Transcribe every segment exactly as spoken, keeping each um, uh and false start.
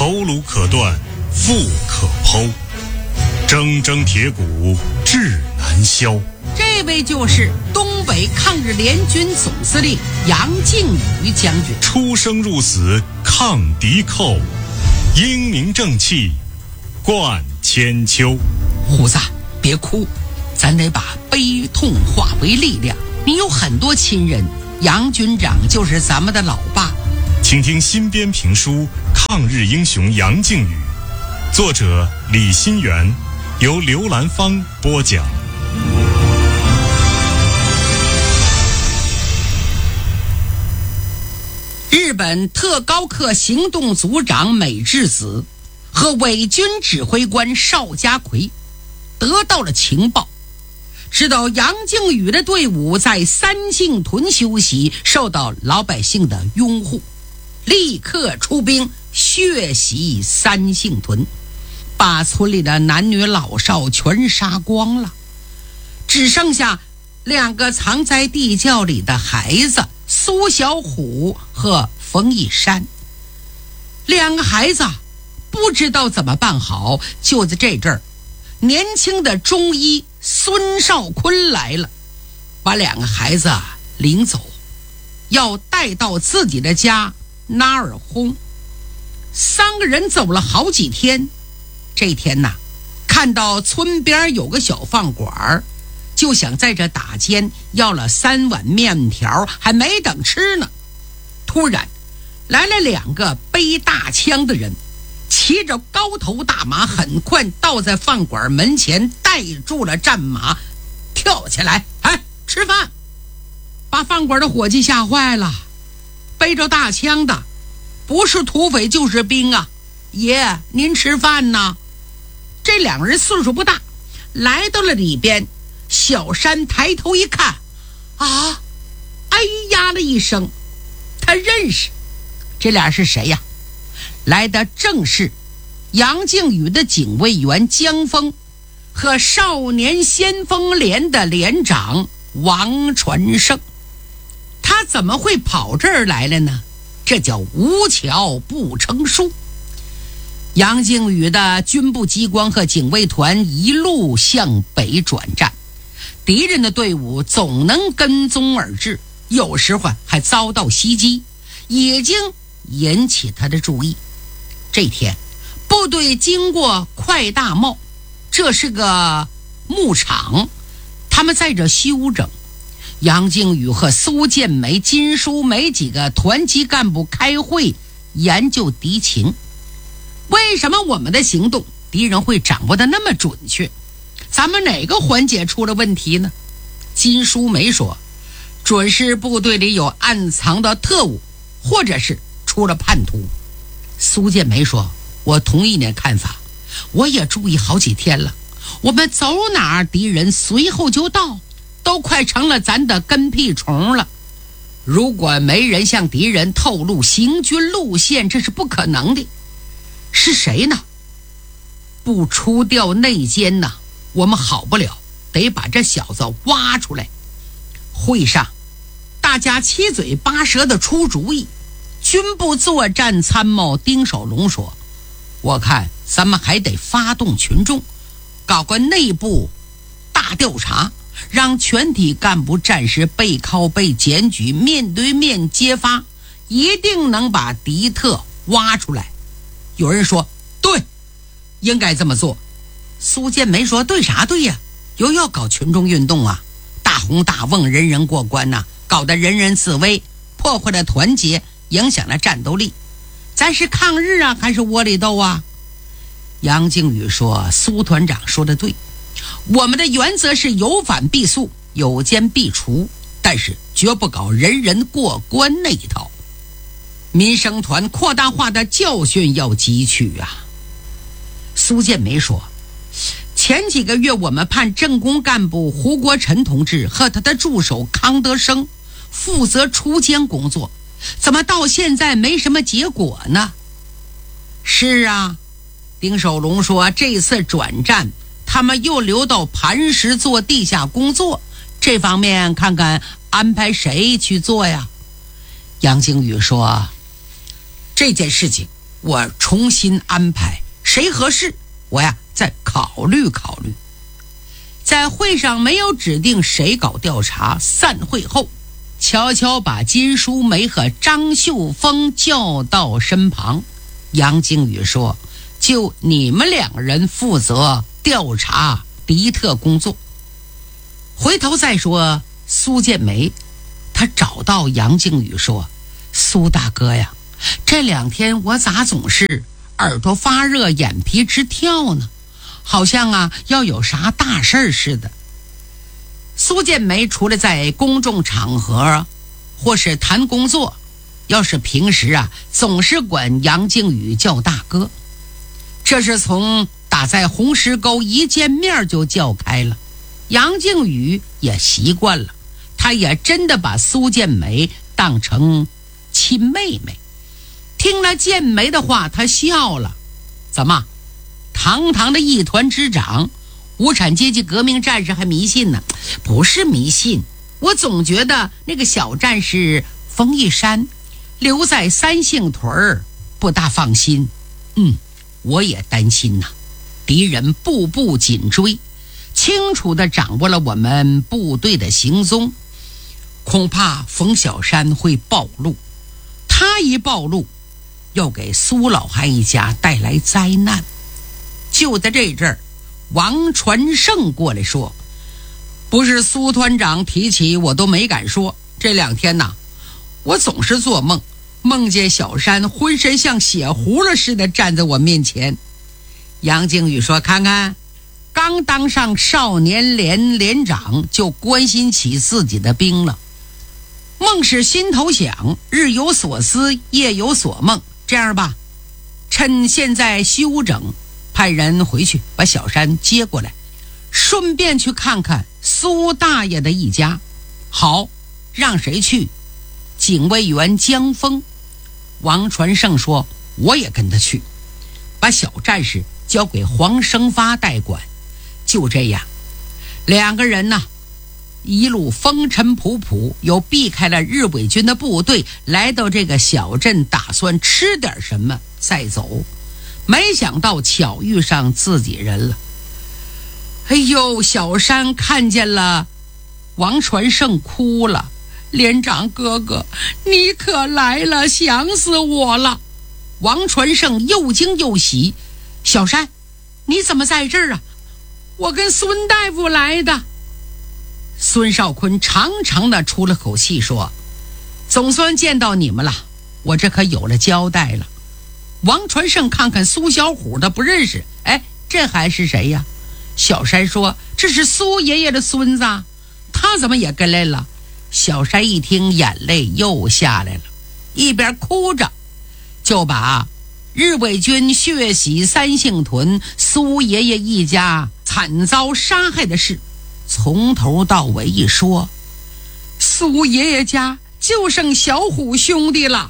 头颅可断，腹可剖，铮铮铁骨志难消。 这位就是东北抗日联军总司令杨靖宇将军， 出生入死抗敌寇，英明正气贯千秋。 虎子，别哭，咱得把悲痛化为力量。你有很多亲人，杨军长就是咱们的老爸。 请听新编评书《抗日英雄杨靖宇》，作者李新元，由刘兰芳播讲。 日本特高课行动组长美智子和伪军指挥官邵家奎得到了情报，知道杨靖宇的队伍在三星屯休息，受到老百姓的拥护，立刻出兵血洗三星屯，把村里的男女老少全杀光了，只剩下两个藏在地窖里的孩子苏小虎和冯一山。两个孩子不知道怎么办好，就在这阵儿，年轻的中医孙少坤来了，把两个孩子领走，要带到自己的家纳尔轰。三个人走了好几天，这天呐，看到村边有个小饭馆，就想在这打尖，要了三碗面条，还没等吃呢，突然来了两个背大枪的人，骑着高头大马，很快到在饭馆门前，带住了战马，跳起来，哎，吃饭！把饭馆的伙计吓坏了，背着大枪的不是土匪就是兵啊！爷，您吃饭呢？这两人岁数不大，来到了里边，小山抬头一看，啊，哎呀了一声，他认识这俩是谁呀？来的正是杨靖宇的警卫员江峰和少年先锋连的连长王传胜。他怎么会跑这儿来了呢？这叫无巧不成书。杨靖宇的军部机关和警卫团一路向北转战，敌人的队伍总能跟踪而至，有时候还遭到袭击，已经引起他的注意。这天部队经过快大茂，这是个牧场，他们在这休整。杨靖宇和苏建梅、金书梅几个团级干部开会研究敌情。为什么我们的行动敌人会掌握的那么准确？咱们哪个环节出了问题呢？金书梅说，准是部队里有暗藏的特务，或者是出了叛徒。苏建梅说，我同意你的看法，我也注意好几天了，我们走哪儿敌人随后就到，都快成了咱的跟屁虫了。如果没人向敌人透露行军路线，这是不可能的。是谁呢？不除掉内奸呢，我们好不了，得把这小子挖出来。会上大家七嘴八舌的出主意。军部作战参谋丁守龙说，我看咱们还得发动群众，搞个内部大调查，让全体干部战士背靠背检举，面对面揭发，一定能把敌特挖出来。有人说，对，应该这么做。苏建梅说，对啥对呀？又要搞群众运动啊，大红大瓮，人人过关呐、啊，搞得人人自危，破坏了团结，影响了战斗力。咱是抗日啊，还是窝里斗啊？杨靖宇说，苏团长说的对，我们的原则是有反必肃，有奸必除，但是绝不搞人人过关那一套。民生团扩大化的教训要汲取啊。苏建梅说，前几个月我们派政工干部胡国臣同志和他的助手康德生负责锄奸工作，怎么到现在没什么结果呢？是啊，丁守龙说，这次转战他们又留到磐石做地下工作，这方面看看安排谁去做呀？杨靖宇说，这件事情我重新安排，谁合适，我呀再考虑考虑。在会上没有指定谁搞调查，散会后悄悄把金淑梅和张秀峰叫到身旁。杨靖宇说，就你们两个人负责调查敌特工作。回头再说苏建梅，他找到杨靖宇说，苏大哥呀，这两天我咋总是耳朵发热，眼皮直跳呢？好像啊要有啥大事似的。苏建梅除了在公众场合或是谈工作，要是平时啊总是管杨靖宇叫大哥，这是从打在红石沟一见面就叫开了。杨靖宇也习惯了，他也真的把苏建梅当成亲妹妹。听了建梅的话，他笑了。怎么，堂堂的一团之长，无产阶级革命战士还迷信呢？不是迷信，我总觉得那个小战士冯一山留在三星屯儿不大放心。嗯，我也担心呐，敌人步步紧追，清楚地掌握了我们部队的行踪，恐怕冯小山会暴露。他一暴露，要给苏老汉一家带来灾难。就在这阵儿，王传胜过来说，不是苏团长提起我都没敢说，这两天呐，我总是做梦，梦见小山浑身像血糊了似的站在我面前。杨靖宇说，看看，刚当上少年连连长就关心起自己的兵了。梦是心头想，日有所思，夜有所梦。这样吧，趁现在休整，派人回去把小山接过来，顺便去看看苏大爷的一家。好，让谁去？警卫员江峰。王传胜说，我也跟他去，把小战士交给黄生发代管。就这样，两个人呢，一路风尘仆仆，又避开了日伪军的部队，来到这个小镇，打算吃点什么再走。没想到巧遇上自己人了。哎呦，小山看见了王传胜哭了，连长哥哥，你可来了，想死我了。王传胜又惊又喜，小山，你怎么在这儿啊？我跟孙大夫来的。孙少坤长长的出了口气说，总算见到你们了，我这可有了交代了。王传胜看看苏小虎的不认识，哎，这还是谁呀？小山说，这是苏爷爷的孙子，他怎么也跟来了？小山一听，眼泪又下来了，一边哭着就把日伪军血洗三星屯，苏爷爷一家惨遭杀害的事从头到尾一说。苏爷爷家就剩小虎兄弟了。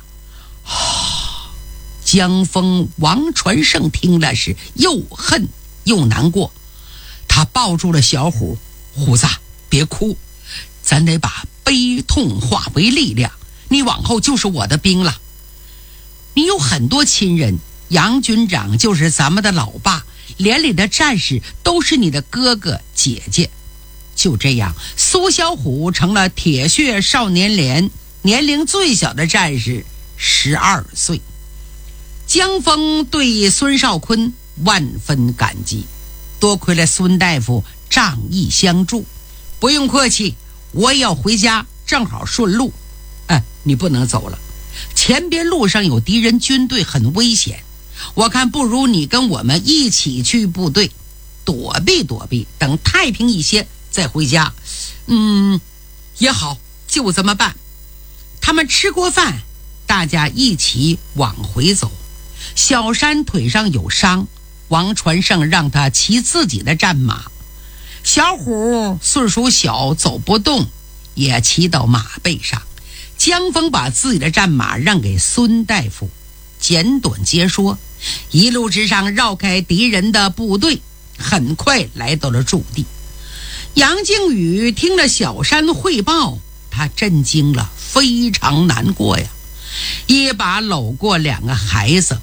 江峰、王传胜听了是又恨又难过，他抱住了小虎，虎子别哭，咱得把悲痛化为力量，你往后就是我的兵了。你有很多亲人，杨军长就是咱们的老爸，连里的战士都是你的哥哥姐姐。就这样，苏小虎成了铁血少年连年龄最小的战士，十二岁。江峰对孙少坤万分感激，多亏了孙大夫仗义相助。不用客气，我也要回家，正好顺路。哎，你不能走了，前边路上有敌人军队，很危险，我看不如你跟我们一起去部队躲避躲避，等太平一些再回家。嗯，也好，就这么办。他们吃过饭，大家一起往回走。小山腿上有伤，王传胜让他骑自己的战马。小虎岁数小，走不动，也骑到马背上。江峰把自己的战马让给孙大夫。简短截说，一路之上绕开敌人的部队，很快来到了驻地。杨靖宇听了小山汇报，他震惊了，非常难过呀，一把搂过两个孩子，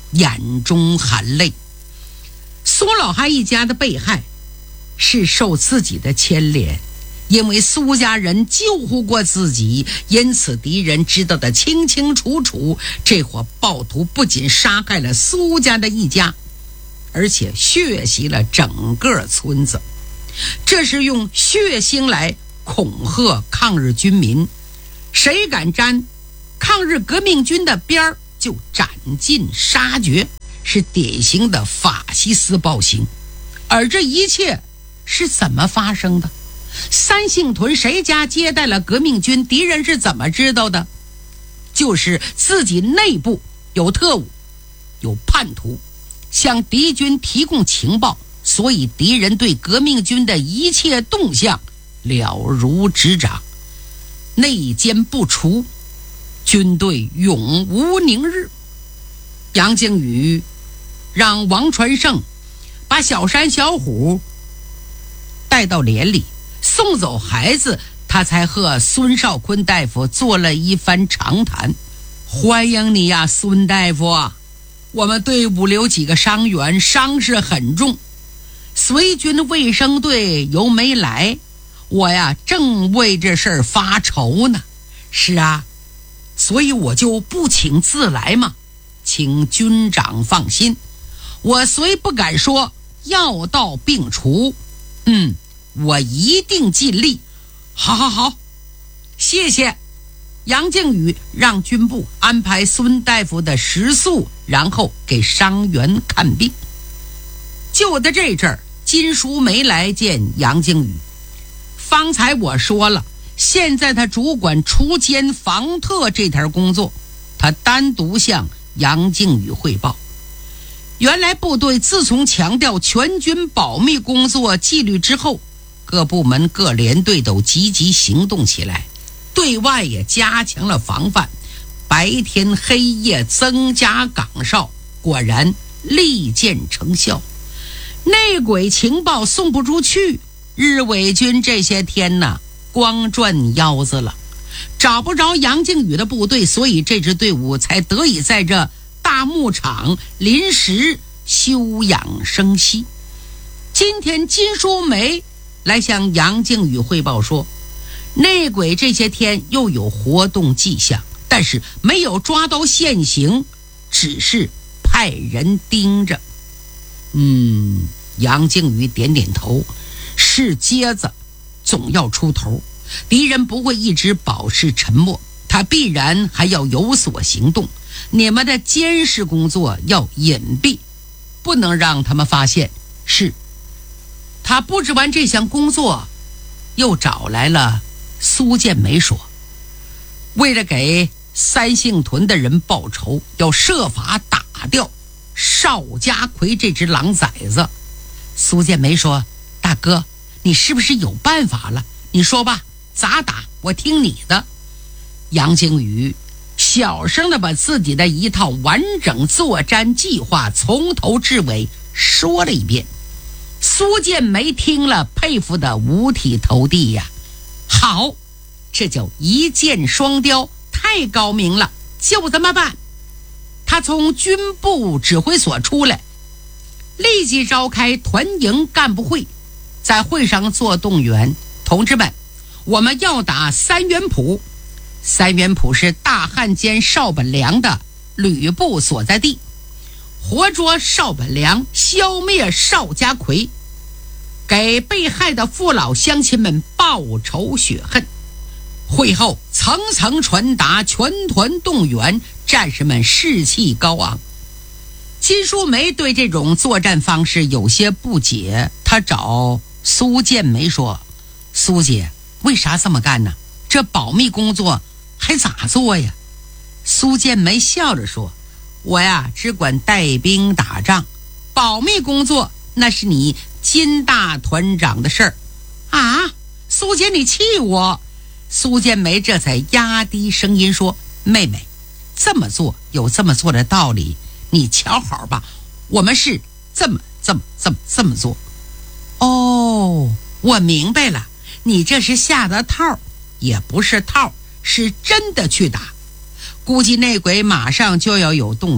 眼中含泪。苏老汉一家的被害是受自己的牵连，因为苏家人救护过自己，因此敌人知道得清清楚楚。这伙暴徒不仅杀害了苏家的一家，而且血洗了整个村子，这是用血腥来恐吓抗日军民，谁敢沾抗日革命军的边儿就斩尽杀绝，是典型的法西斯暴行。而这一切是怎么发生的？三姓屯谁家接待了革命军？敌人是怎么知道的？就是自己内部有特务，有叛徒向敌军提供情报，所以敌人对革命军的一切动向了如指掌，内奸不除，军队永无宁日。杨靖宇让王传胜把小山小虎带到连里送走孩子，他才和孙少坤大夫做了一番长谈。欢迎你呀，孙大夫，我们队伍里有几个伤员，伤势很重，随军卫生队又没来，我呀正为这事儿发愁呢。是啊，所以我就不请自来嘛，请军长放心，我虽不敢说药到病除，嗯，我一定尽力。好好好，谢谢。杨靖宇让军部安排孙大夫的食宿，然后给伤员看病。就在这阵儿，金淑梅来见杨靖宇。方才我说了，现在他主管除奸防特这条工作，他单独向杨靖宇汇报。原来部队自从强调全军保密工作纪律之后，各部门各连队都积极行动起来，对外也加强了防范，白天黑夜增加岗哨，果然立见成效。内鬼情报送不出去，日伪军这些天呢光转腰子了，找不着杨靖宇的部队，所以这支队伍才得以在这大牧场临时休养生息。今天金淑梅来向杨靖宇汇报说，内鬼这些天又有活动迹象，但是没有抓到现行，只是派人盯着。嗯，杨靖宇点点头，是疖子总要出头，敌人不会一直保持沉默，他必然还要有所行动。你们的监视工作要隐蔽，不能让他们发现。是。他布置完这项工作，又找来了苏建梅说，为了给三姓屯的人报仇，要设法打掉邵家奎这只狼崽子。苏建梅说，大哥，你是不是有办法了？你说吧，咋打？我听你的。杨靖宇小声地把自己的一套完整作战计划从头至尾说了一遍。苏建梅听了，佩服得五体投地呀！好，这叫一箭双雕，太高明了，就这么办。他从军部指挥所出来，立即召开团营干部会，在会上做动员。同志们，我们要打三元浦。三元浦是大汉奸邵本良的旅部所在地，活捉邵本良，消灭邵家奎，给被害的父老乡亲们报仇雪恨。会后层层传达，全团动员，战士们士气高昂。金淑梅对这种作战方式有些不解，她找苏建梅说，苏姐，为啥这么干呢？这保密工作还咋做呀？苏建梅笑着说，我呀只管带兵打仗，保密工作那是你金大团长的事儿啊。苏姐，你气我。苏建梅这才压低声音说，妹妹，这么做有这么做的道理，你瞧好吧，我们是这么这么这么这么做。哦，我明白了，你这是下的套，也不是套，是真的去打。估计内鬼马上就要有动作，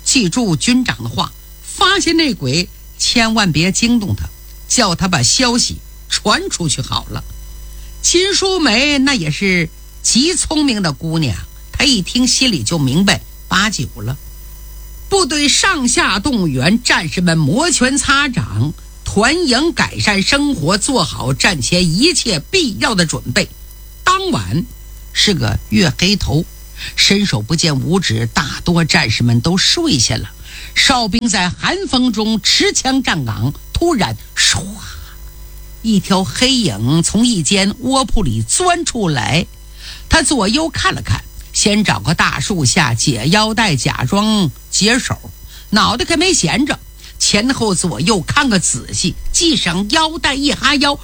记住军长的话，发现内鬼千万别惊动他，叫他把消息传出去好了。秦淑梅那也是极聪明的姑娘，她一听心里就明白八九了。部队上下动员，战士们摩拳擦掌，团营改善生活，做好战前一切必要的准备。当晚是个月黑头，伸手不见五指，大多战士们都睡下了。哨兵在寒风中持枪站岗，突然唰，一条黑影从一间窝铺里钻出来。他左右看了看，先找个大树下解腰带，假装解手，脑袋可没闲着，前后左右看个仔细，系上腰带，一哈腰，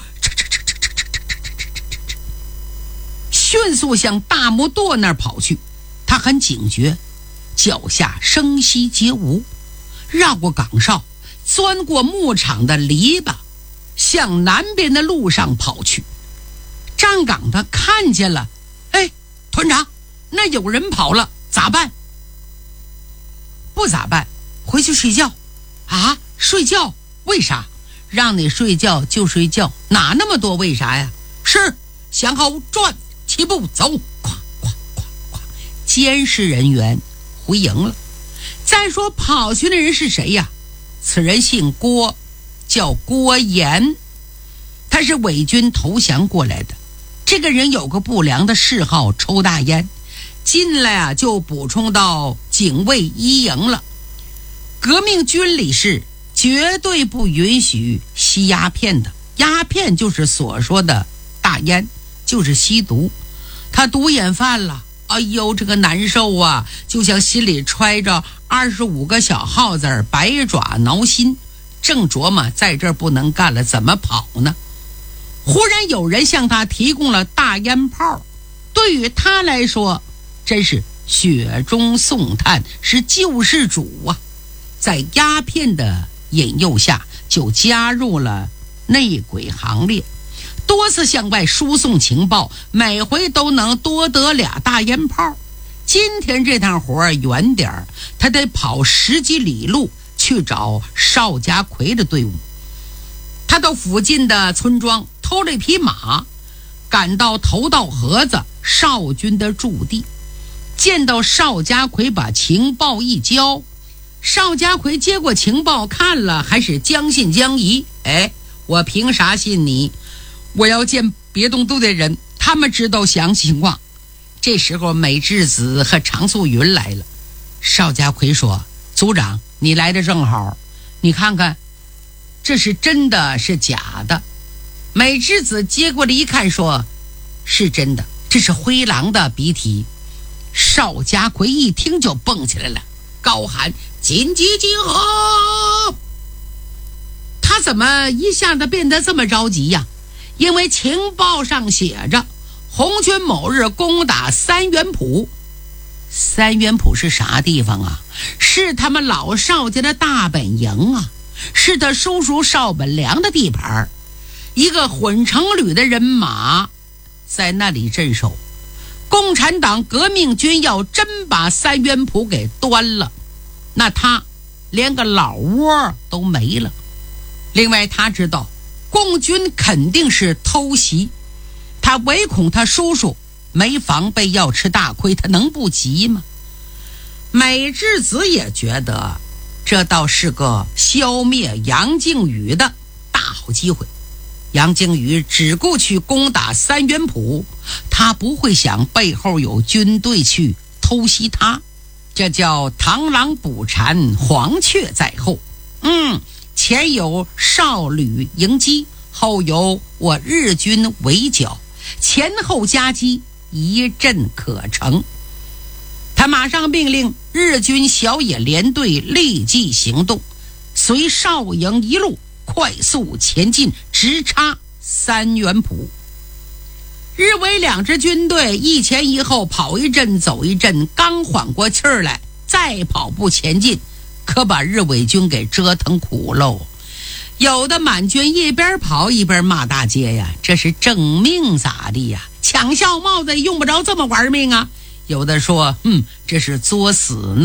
迅速向大木垛那儿跑去。他很警觉，脚下声息皆无，绕过岗哨，钻过牧场的篱笆，向南边的路上跑去。站岗的看见了，哎，团长，那有人跑了，咋办？不咋办，回去睡觉。啊，睡觉？为啥？让你睡觉就睡觉，哪那么多为啥呀？是，向后转，起步走，咵咵咵咵，监视人员回营了。再说跑去的人是谁呀？此人姓郭，叫郭岩，他是伪军投降过来的。这个人有个不良的嗜好，抽大烟，进来啊就补充到警卫一营了。革命军里是绝对不允许吸鸦片的，鸦片就是所说的大烟，就是吸毒。他毒瘾犯了，哎呦，这个难受啊，就像心里揣着二十五个小耗子，百爪挠心，正琢磨在这儿不能干了，怎么跑呢？忽然有人向他提供了大烟炮，对于他来说真是雪中送炭，是救世主啊。在鸦片的引诱下，就加入了内鬼行列，多次向外输送情报，每回都能多得俩大烟炮。今天这趟活远点儿，他得跑十几里路去找邵家奎的队伍。他到附近的村庄偷了一匹马，赶到头道河子邵军的驻地，见到邵家奎，把情报一交。邵家奎接过情报看了，还是将信将疑。哎，我凭啥信你？我要见别动队的人，他们知道详细情况。这时候美智子和常素云来了。邵家奎说，组长，你来的正好，你看看这是真的是假的。美智子接过来一看，说是真的，这是灰狼的鼻涕。邵家奎一听就蹦起来了，高喊紧急集合。他怎么一下子变得这么着急呀？因为情报上写着红军某日攻打三元铺。三元铺是啥地方啊？是他们老邵家的大本营啊，是他叔叔邵本良的地盘。一个混成旅的人马在那里镇守，共产党革命军要真把三元铺给端了，那他连个老窝都没了。另外他知道共军肯定是偷袭，他唯恐他叔叔没防备要吃大亏，他能不急吗？美智子也觉得这倒是个消灭杨靖宇的大好机会。杨靖宇只顾去攻打三元铺，他不会想背后有军队去偷袭他，这叫螳螂捕蝉，黄雀在后。嗯，前有少旅迎击，后有我日军围剿，前后夹击，一阵可成。他马上命令日军小野联队立即行动，随少营一路快速前进，直插三元铺。日伪两支军队一前一后跑一阵走一阵，刚缓过气儿来，再跑步前进，可把日伪军给折腾苦喽。有的满军一边跑一边骂大街呀，这是正命咋地呀？抢校帽子也用不着这么玩命啊。有的说，嗯，这是作死呢。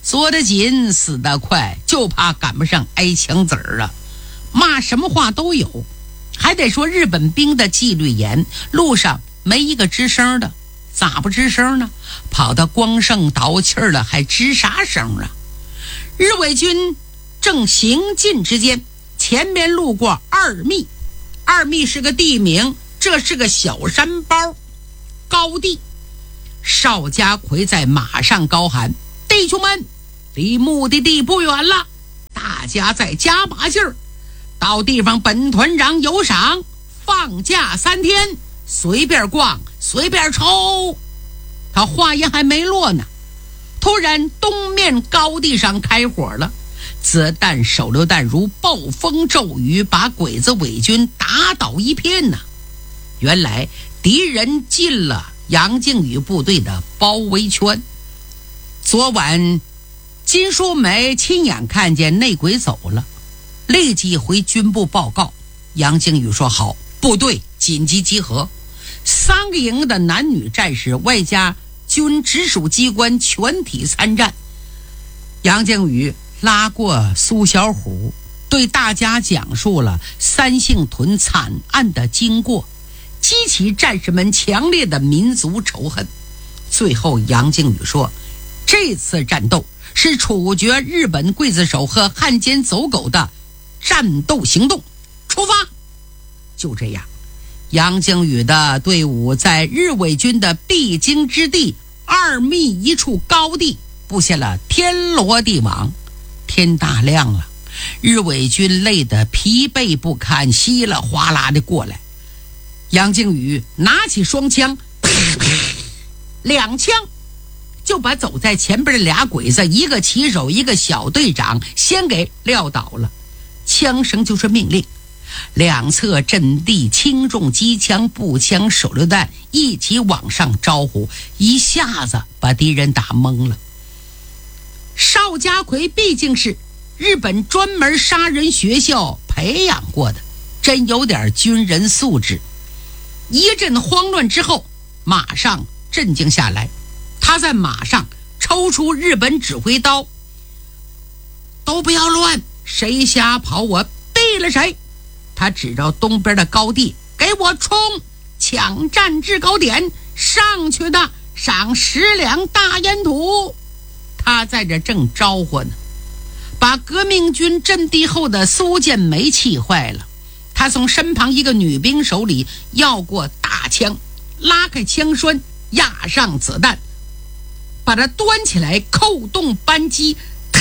做得紧，死得快，就怕赶不上挨枪子儿啊！骂什么话都有，还得说日本兵的纪律严，路上没一个吱声的。咋不吱声呢？跑到光胜倒气儿了，还吱啥声啊？日伪军正行进之间，前面路过二密。二密是个地名，这是个小山包高地。邵家奎在马上高喊：弟兄们，离目的地不远了，大家再加把劲儿，到地方本团长有赏，放假三天，随便逛随便抽。他话音还没落呢，突然东面高地上开火了，子弹手榴弹如暴风骤雨，把鬼子伪军打倒一片呢。原来敌人进了杨靖宇部队的包围圈。昨晚金淑梅亲眼看见内鬼走了，立即回军部报告。杨靖宇说：好，部队紧急集合，三个营的男女战士外加军直属机关全体参战。杨靖宇拉过苏小虎，对大家讲述了三星屯惨案的经过，激起战士们强烈的民族仇恨。最后杨靖宇说，这次战斗是处决日本刽子手和汉奸走狗的战斗行动，出发。就这样，杨靖宇的队伍在日伪军的必经之地二密一处高地布下了天罗地网。天大亮了，日伪军累得疲惫不堪，稀里哗啦的过来。杨靖宇拿起双枪，啪啪两枪就把走在前边的俩鬼子，一个骑手一个小队长先给撂倒了。枪声就是命令，两侧阵地轻重机枪步枪手榴弹一起往上招呼，一下子把敌人打懵了。邵家奎毕竟是日本专门杀人学校培养过的，真有点军人素质。一阵慌乱之后，马上镇静下来，他在马上抽出日本指挥刀，都不要乱，谁瞎跑我毙了谁。他指着东边的高地，给我冲，抢占制高点，上去的赏十两大烟土。他在这正招呼呢，把革命军阵地后的苏建梅气坏了。他从身旁一个女兵手里要过大枪，拉开枪栓，压上子弹，把它端起来，扣动扳机，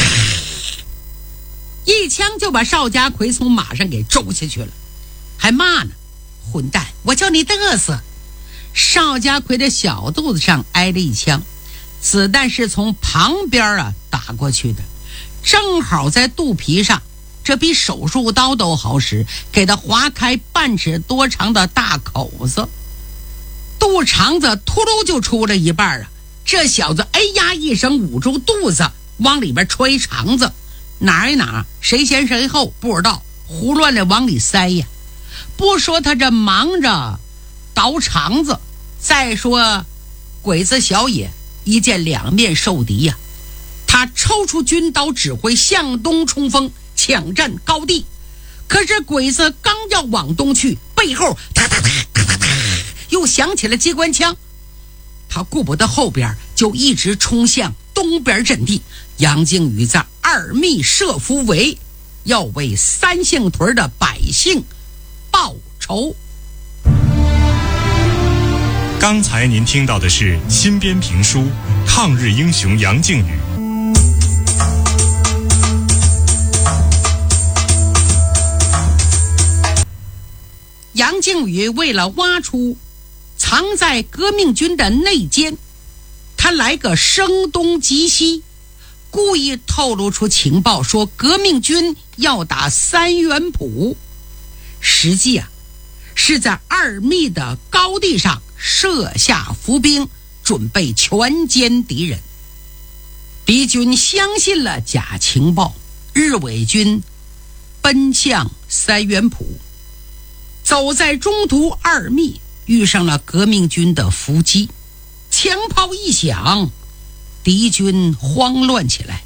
一枪就把邵家奎从马上给周下去了，还骂呢：混蛋，我叫你嘚瑟。邵家奎的小肚子上挨了一枪，子弹是从旁边啊打过去的，正好在肚皮上，这比手术刀都好使，给他划开半尺多长的大口子，肚肠子突噜就出了一半啊！这小子哎呀一声捂住肚子，往里边揣肠子，哪儿一哪儿谁先谁后不知道，胡乱的往里塞呀。不说他这忙着倒肠子，再说鬼子小野一见两面受敌呀、啊，他抽出军刀指挥向东冲锋，抢占高地。可是鬼子刚要往东去，背后哒哒哒哒哒哒又响起了机关枪，他顾不得后边，就一直冲向东边阵地。杨靖宇在二密设伏围，要为三星屯的百姓报仇。 刚才您听到的是新编评书《抗日英雄杨靖宇》。 杨靖宇为了挖出藏在革命军的内奸，他来个声东击西，故意透露出情报，说革命军要打三元浦，实际啊是在二密的高地上设下伏兵，准备全歼敌人。敌军相信了假情报，日伪军奔向三元浦，走在中途二密遇上了革命军的伏击，枪炮一响，敌军慌乱起来，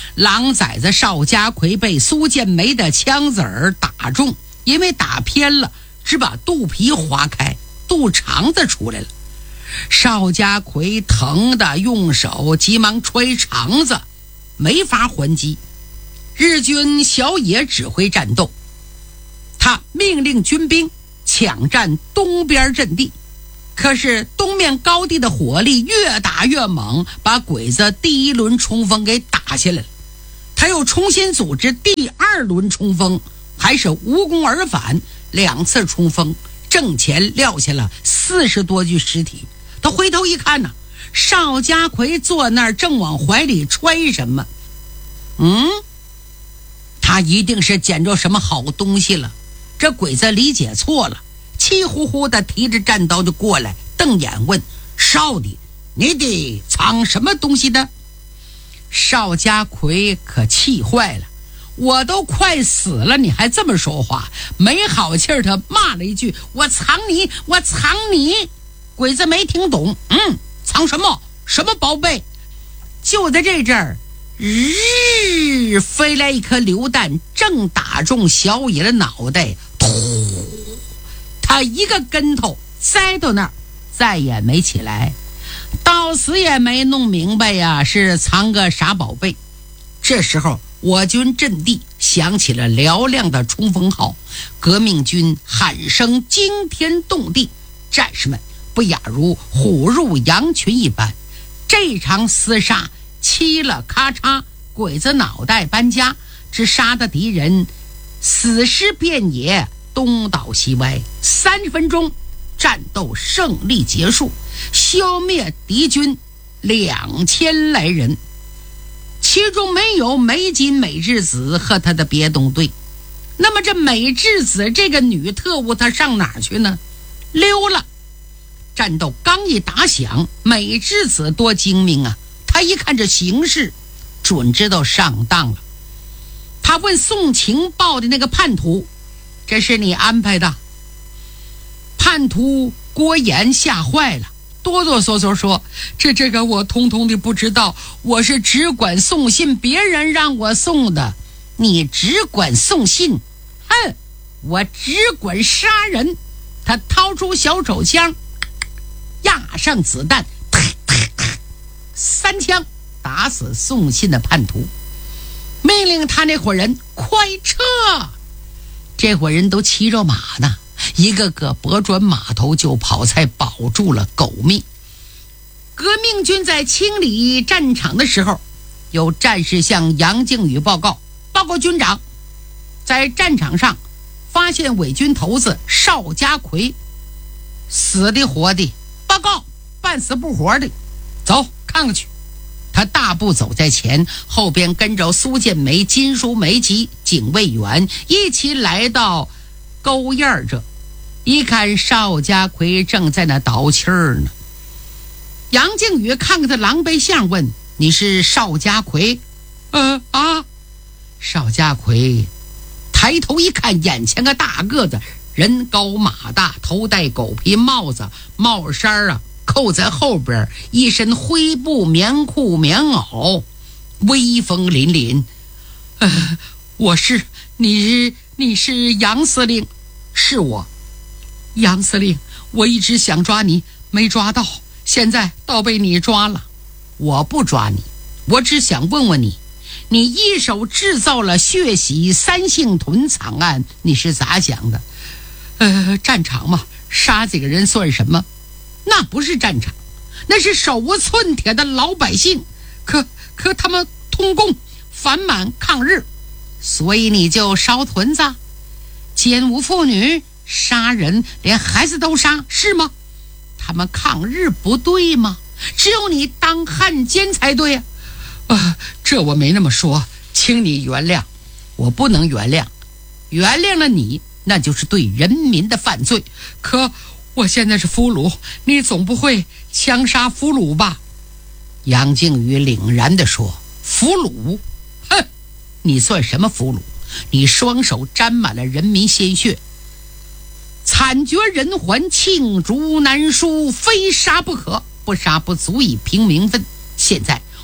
狼崽子邵家奎被苏建梅的枪子儿打中，因为打偏了，只把肚皮划开，肚肠子出来了。邵家奎疼得用手急忙捶肠子，没法还击。日军小野指挥战斗，他命令军兵抢占东边阵地，可是东面高地的火力越打越猛，把鬼子第一轮冲锋给打下来了。他又重新组织第二轮冲锋，还是无功而返。两次冲锋正前撂下了四十多具尸体。他回头一看呢、啊，邵家奎坐那儿正往怀里揣什么。嗯，他一定是捡着什么好东西了。这鬼子理解错了，气呼呼的提着战刀就过来，瞪眼问：少帝，你得藏什么东西的？邵家奎可气坏了，我都快死了，你还这么说话？没好气儿，他骂了一句：我藏你，我藏你！鬼子没听懂，嗯，藏什么？什么宝贝？就在这阵儿，日飞来一颗榴弹，正打中小野的脑袋，突，他一个跟头栽到那儿，再也没起来，到死也没弄明白呀，是藏个啥宝贝。这时候我军阵地响起了嘹亮的冲锋号，革命军喊声惊天动地，战士们不亚如虎入羊群一般。这场厮杀七了咔嚓，鬼子脑袋搬家，只杀的敌人死尸遍野，东倒西歪。三十分钟，战斗胜利结束，消灭敌军两千来人，其中没有梅津美智子和他的别动队。那么这美智子这个女特务她上哪儿去呢？溜了。战斗刚一打响，美智子多精明啊，他一看这形势，准知道上当了。他问送情报的那个叛徒：这是你安排的？叛徒郭岩吓坏了，哆哆嗦嗦说：这这个我通通的不知道，我是只管送信，别人让我送的。你只管送信？哼，我只管杀人。他掏出小手枪，压上子弹，啪啪啪，三枪打死送信的叛徒，命令他那伙人快撤。这伙人都骑着马呢，一个个拨转马头就跑，才保住了狗命。革命军在清理战场的时候，有战士向杨靖宇报告：报告军长，在战场上发现伪军头子邵家奎，死的活的。报告，半死不活的。走，看看去。他大步走在前，后边跟着苏建梅、金书梅及警卫员一起来到沟沿这，一看邵家奎正在那倒气儿呢。杨靖宇看看他狼狈相，问：你是邵家奎？呃啊。邵家奎抬头一看，眼前个大个子，人高马大，头戴狗皮帽子，帽衫啊扣在后边，一身灰布棉裤棉袄，威风凛凛。呃，我是你你是杨司令？是我。杨司令，我一直想抓你，没抓到，现在倒被你抓了。我不抓你，我只想问问你，你一手制造了血洗三星屯惨案，你是咋想的？呃，战场嘛，杀几个人算什么？那不是战场，那是手无寸铁的老百姓。可可他们通共反满抗日，所以你就烧屯子，奸污妇女，杀人，连孩子都杀，是吗？他们抗日不对吗？只有你当汉奸才对啊！啊，这我没那么说，请你原谅。我不能原谅，原谅了你，那就是对人民的犯罪。可我现在是俘虏，你总不会枪杀俘虏吧？杨靖宇凛然地说：俘虏？哼，你算什么俘虏？你双手沾满了人民鲜血，惨绝人寰，罄竹难书，非杀不可，不杀不足以平民愤。现在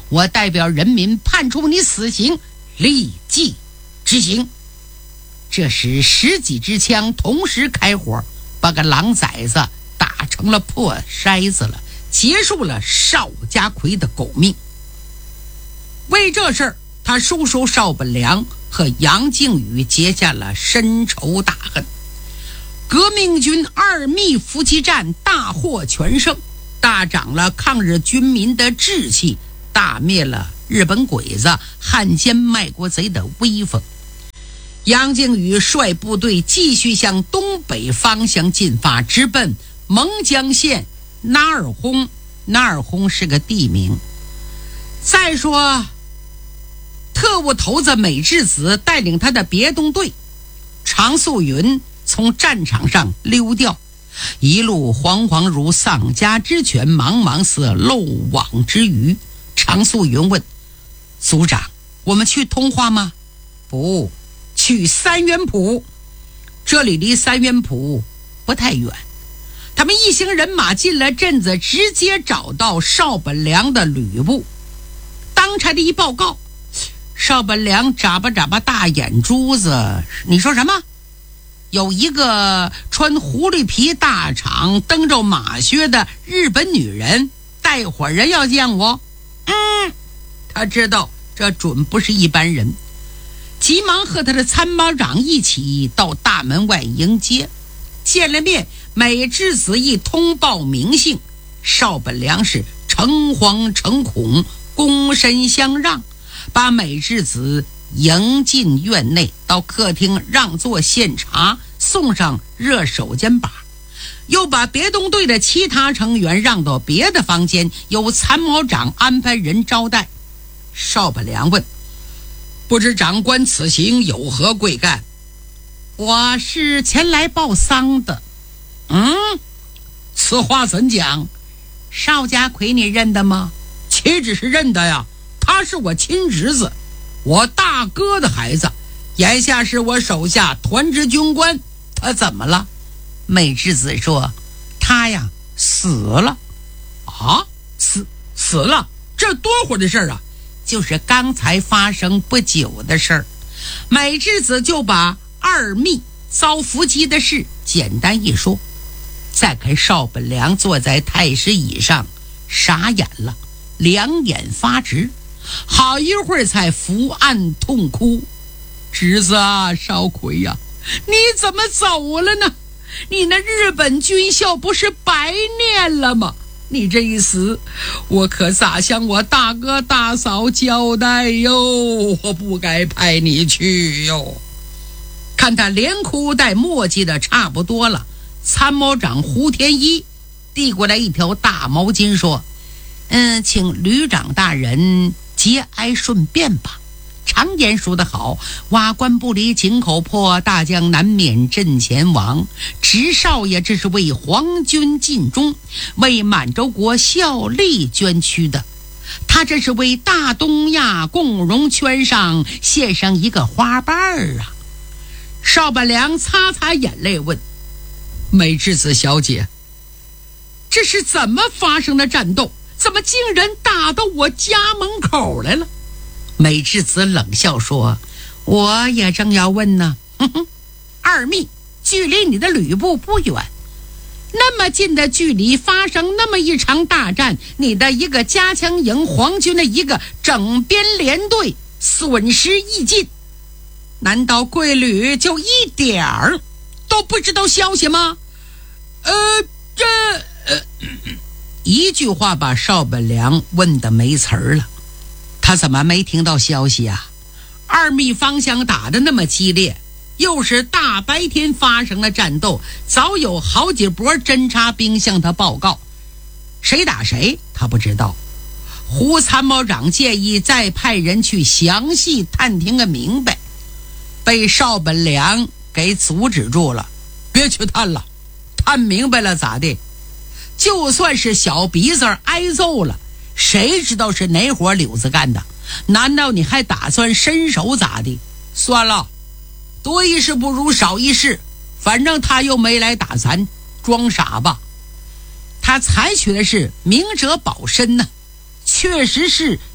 我代表人民判处你死刑，立即执行。这时十几支枪同时开火，把个狼崽子打成了破筛子了，结束了邵家奎的狗命。为这事儿，他叔叔邵本良和杨靖宇结下了深仇大恨。革命军二密伏击战大获全胜，大涨了抗日军民的志气，大灭了日本鬼子汉奸卖国贼的威风。杨靖宇率部队继续向东北方向进发，直奔蒙江县纳尔轰。纳尔轰是个地名。再说特务头子美智子带领他的别动队常素云从战场上溜掉，一路惶惶如丧家之犬，茫茫似漏网之鱼。常素云问组长，我们去通化吗？不，去三元浦，这里离三元浦不太远。他们一行人马进了镇子，直接找到邵本良的旅部，当差的一报告，邵本良眨巴眨巴大眼珠子，你说什么？有一个穿狐狸皮大氅蹬着马靴的日本女人带伙人要见我。嗯，他知道这准不是一般人，急忙和他的参谋长一起到大门外迎接。见了面，美智子一通报名姓，邵本良是诚惶诚恐，躬身相让，把美智子迎进院内，到客厅让座献茶，送上热手煎把，又把别动队的其他成员让到别的房间，由参谋长安排人招待。邵本良问，不知长官此行有何贵干？我是前来报丧的。嗯，此话怎讲？邵家奎你认得吗？岂止是认得呀，他是我亲侄子，我大哥的孩子，眼下是我手下团职军官。他怎么了？美智子说，他呀死了。啊，死死了？这多会儿的事儿啊？就是刚才发生不久的事儿。美智子就把二密遭伏击的事简单一说。再看邵本良坐在太师椅上，傻眼了，两眼发直，好一会儿才伏案痛哭。侄子啊，邵奎呀、啊，你怎么走了呢？你那日本军校不是白念了吗？你这一死，我可咋向我大哥大嫂交代哟？我不该派你去哟。看他连哭带墨迹的差不多了，参谋长胡天一递过来一条大毛巾说，嗯，请旅长大人节哀顺变吧。常言说得好，瓦官不离井口破，大将难免阵前亡。直少爷这是为皇军尽忠，为满洲国效力捐躯的，他这是为大东亚共荣圈上献上一个花瓣儿啊。邵本良擦擦眼泪问，美智子小姐，这是怎么发生的战斗？怎么竟然打到我家门口来了？美智子冷笑说，我也正要问呢。哼哼，二密距离你的旅部不远，那么近的距离发生那么一场大战，你的一个加强营，皇军的一个整编连队，损失益尽，难道贵旅就一点儿都不知道消息吗？呃，这呃，一句话把邵本良问得没词儿了。他怎么没听到消息啊？二密方向打得那么激烈，又是大白天发生了战斗，早有好几波侦察兵向他报告，谁打谁他不知道。胡参谋长建议再派人去详细探听个明白，被邵本良给阻止住了。别去探了，探明白了咋的？就算是小鼻子挨揍了，谁知道是哪伙柳子干的？难道你还打算伸手咋的？算了，多一事不如少一事，反正他又没来打咱，装傻吧。他采取的是明哲保身呢、啊，确实是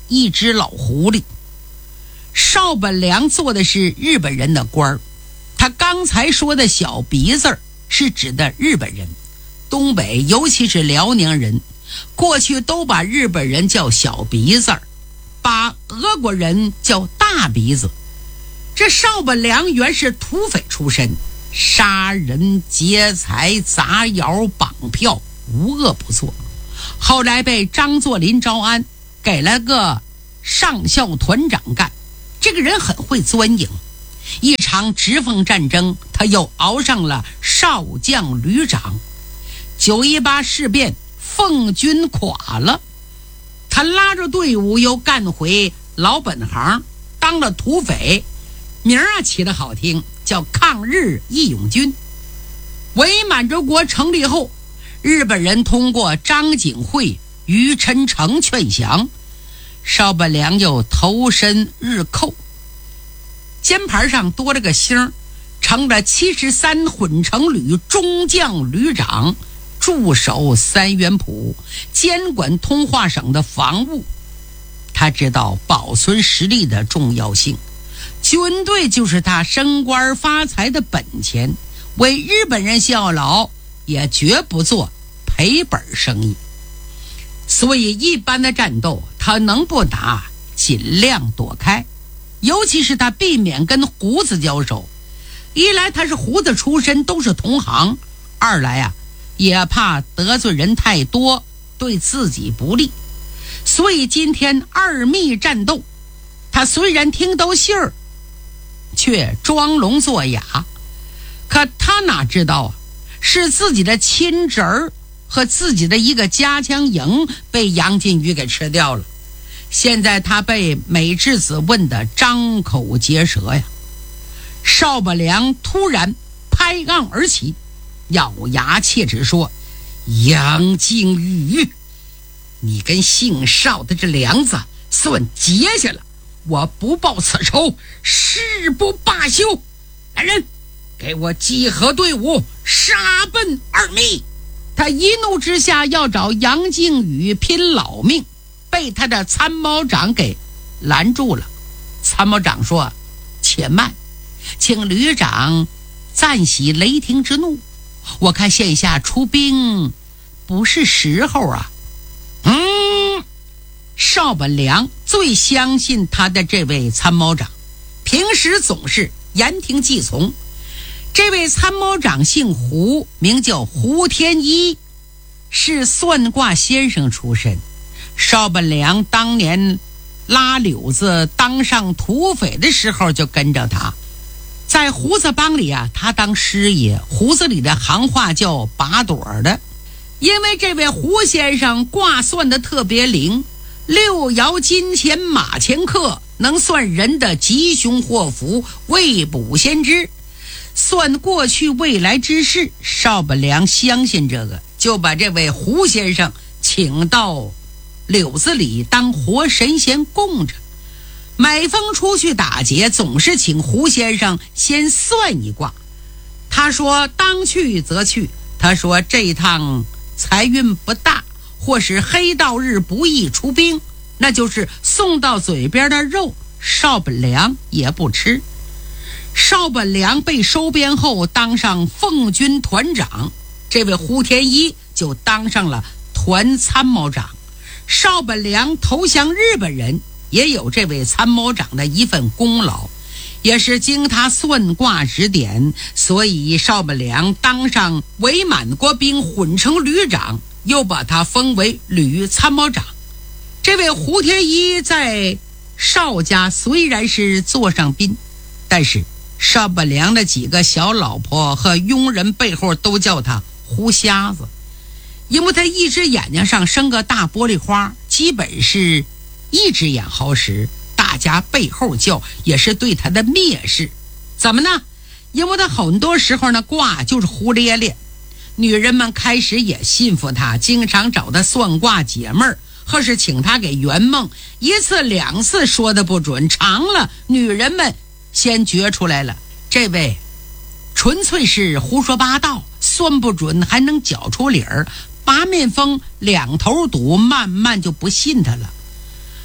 一只老狐狸。邵本良做的是日本人的官儿，他刚才说的小鼻子是指的日本人，东北尤其是辽宁人过去都把日本人叫小鼻子，把俄国人叫大鼻子。这邵本良原是土匪出身，杀人劫财砸窑绑票无恶不作，后来被张作霖招安，给了个上校团长干。这个人很会钻营，一场直奉战争他又熬上了少将旅长。九一八事变奉军垮了，他拉着队伍又干回老本行，当了土匪，名儿啊起得好听，叫抗日义勇军。伪满洲国成立后，日本人通过张景惠、于琛诚劝降，邵本良就投身日寇，肩牌上多了个星，成了七十三混成旅中将旅长，驻守三元浦，监管通化省的防务。他知道保存实力的重要性，军队就是他升官发财的本钱，为日本人效劳也绝不做赔本生意。所以一般的战斗他能不打尽量躲开，尤其是他避免跟胡子交手，一来他是胡子出身，都是同行，二来啊也怕得罪人太多，对自己不利。所以今天二密战斗，他虽然听到信儿，却装聋作哑。可他哪知道啊，是自己的亲侄儿和自己的一个加强营被杨靖宇给吃掉了。现在他被美智子问得张口结舌呀。邵本良突然拍案而起，咬牙切齿说：杨靖宇，你跟姓邵的这梁子算结下了，我不报此仇誓不罢休。来人，给我集合队伍，杀奔二密。他一怒之下要找杨靖宇拼老命，被他的参谋长给拦住了。参谋长说：且慢，请旅长暂息雷霆之怒，我看现下出兵不是时候啊。嗯，邵本良最相信他的这位参谋长，平时总是言听计从。这位参谋长姓胡，名叫胡天一，是算卦先生出身。邵本良当年拉柳子当上土匪的时候就跟着他，在胡子帮里啊，他当师爷，胡子里的行话叫把朵的。因为这位胡先生卦算的特别灵，六爻金钱马前克，能算人的吉凶祸福，未卜先知，算过去未来之事。邵本良相信这个，就把这位胡先生请到柳子里当活神仙供着。每逢出去打劫，总是请胡先生先算一卦。他说当去则去，他说这一趟财运不大，或是黑道日不易出兵，那就是送到嘴边的肉，邵本良也不吃。邵本良被收编后当上奉军团长，这位胡天一就当上了团参谋长。邵本良投降日本人，也有这位参谋长的一份功劳，也是经他算卦指点，所以邵本良当上伪满国兵混成旅长，又把他封为旅参谋长。这位胡天一在邵家虽然是座上宾，但是邵本良的几个小老婆和佣人背后都叫他胡瞎子，因为他一只眼睛上生个大玻璃花，基本是一只眼好使，大家背后叫也是对他的蔑视。怎么呢？因为他很多时候呢卦就是胡咧咧，女人们开始也信服他，经常找他算卦解闷儿，或是请他给圆梦，一次两次说的不准，长了女人们先觉出来了，这位纯粹是胡说八道，算不准还能搅出理儿，八面风两头堵，慢慢就不信他了。还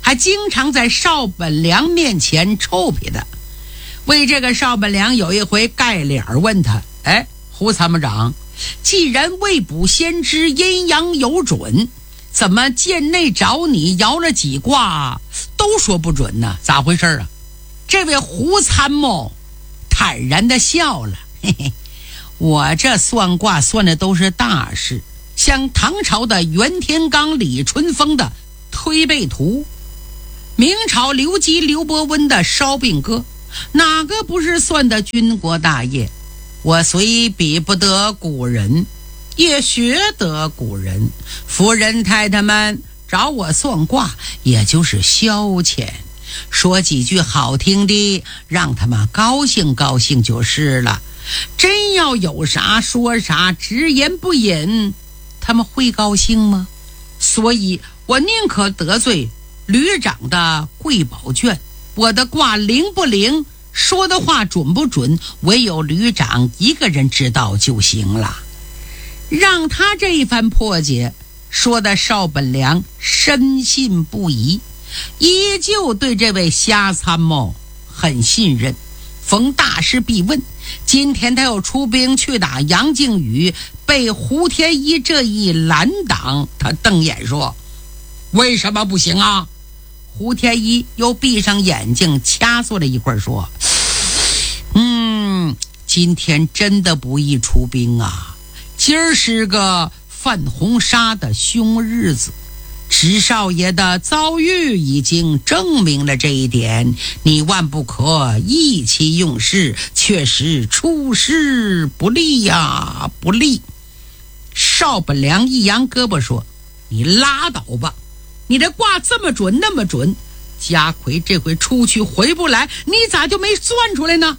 还经常在邵本良面前臭屁的。为这个邵本良有一回盖脸问他：哎，胡参谋长，既然未卜先知，阴阳有准，怎么剑内找你摇了几卦都说不准呢？咋回事啊？这位胡参谋坦然地笑了，嘿嘿，我这算卦算的都是大事，像唐朝的袁天罡、李淳风的推背图，明朝刘基、刘伯温的烧饼歌，哪个不是算的军国大业？我虽比不得古人，也学得古人。夫人太太们找我算卦，也就是消遣，说几句好听的，让他们高兴高兴就是了。真要有啥说啥，直言不隐，他们会高兴吗？所以我宁可得罪旅长的贵宝卷，我的卦灵不灵，说的话准不准，唯有旅长一个人知道就行了。让他这一番破解说的邵本良深信不疑，依旧对这位瞎参谋很信任，逢大事必问。今天他又出兵去打杨靖宇，被胡天一这一拦挡，他瞪眼说：为什么不行啊？胡天一又闭上眼睛掐坐了一会儿说：嗯，今天真的不宜出兵啊，今儿是个犯红纱的凶日子，直少爷的遭遇已经证明了这一点，你万不可意气用事，确实出师不利呀，不利。邵本良一扬胳膊说：你拉倒吧，你这卦这么准那么准，家奎这回出去回不来，你咋就没算出来呢？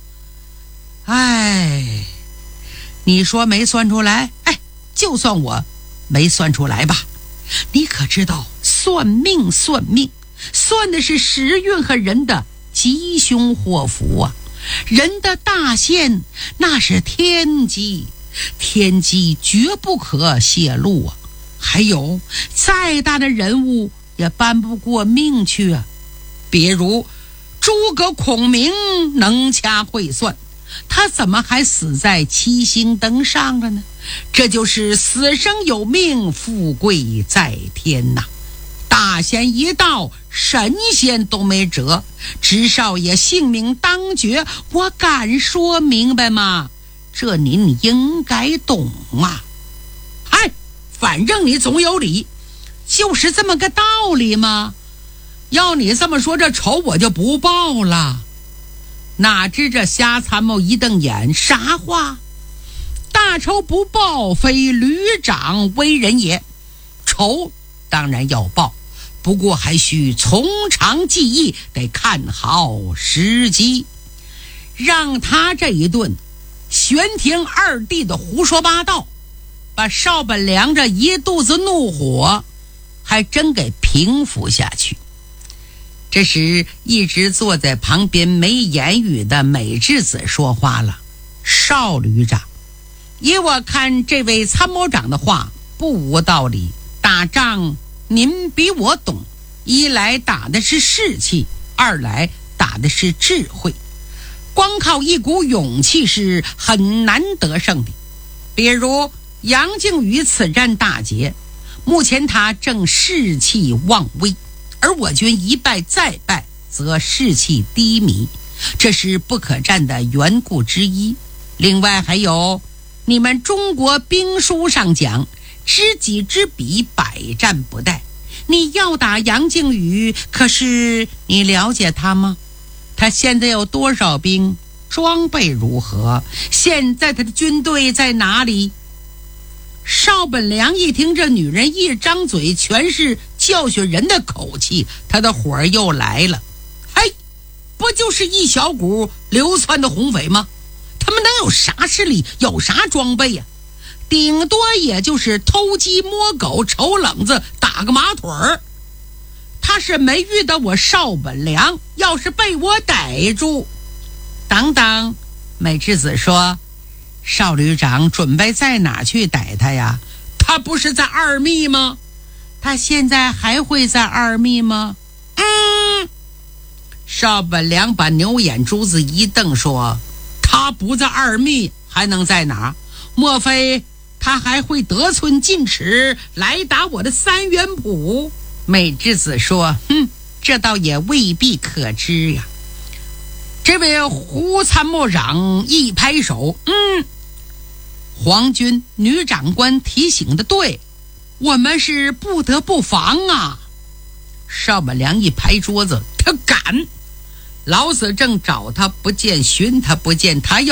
哎，你说没算出来，哎，就算我没算出来吧。你可知道算命算命算的是时运和人的吉凶祸福啊，人的大限那是天机，天机绝不可泄露啊。还有再大的人物也搬不过命去啊。比如诸葛孔明能掐会算，他怎么还死在七星灯上了呢？这就是死生有命，富贵在天呐。大限一到，神仙都没辙，直少爷性命当绝，我敢说明白吗？这您应该懂啊。嗨，反正你总有理，就是这么个道理嘛。要你这么说，这仇我就不报了。哪知这瞎参谋一瞪眼，啥话？大仇不报，非旅长为人也。仇当然要报，不过还需从长计议，得看好时机。让他这一顿玄庭二弟的胡说八道，把邵本良这一肚子怒火还真给平复下去。这时一直坐在旁边没言语的美智子说话了：邵旅长，依我看这位参谋长的话不无道理，打仗您比我懂，一来打的是士气，二来打的是智慧，光靠一股勇气是很难得胜的。比如杨靖宇此战大捷，目前他正士气旺微，而我军一败再败则士气低迷，这是不可战的缘故之一。另外还有你们中国兵书上讲，知己知彼，百战不殆。你要打杨靖宇，可是你了解他吗？他现在有多少兵，装备如何，现在他的军队在哪里？邵本良一听这女人一张嘴全是教训人的口气，他的火儿又来了。嘿，不就是一小股流窜的红匪吗？他们能有啥势力，有啥装备呀、啊？顶多也就是偷鸡摸狗，瞅冷子打个马腿儿。他是没遇到我邵本良，要是被我逮住……等等，美智子说，邵旅长准备在哪去逮他呀？他不是在二密吗？他现在还会在二密吗？嗯， 邵本良把牛眼珠子一瞪，说：他不在二密还能在哪？莫非他还会得寸进尺来打我的三元谱？美智子说：哼，这倒也未必可知呀。这位胡参谋长一拍手，嗯，皇军女长官提醒的对，我们是不得不防啊。邵本良一拍桌子，他敢！老子正找他不见，寻他不见，他要